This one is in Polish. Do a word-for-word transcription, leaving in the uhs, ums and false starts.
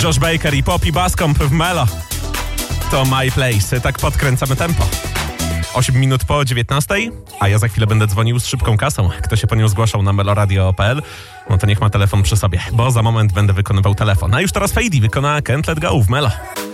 Josh Baker i Poppy Bascomb w Melo. To My Place. Tak podkręcamy tempo. osiem minut po dziewiętnastej, a ja za chwilę będę dzwonił z szybką kasą. Kto się po nią zgłaszał na meloradio kropka p l, no to niech ma telefon przy sobie, bo za moment będę wykonywał telefon. A już teraz Fady wykona Can't Let Go w Melo.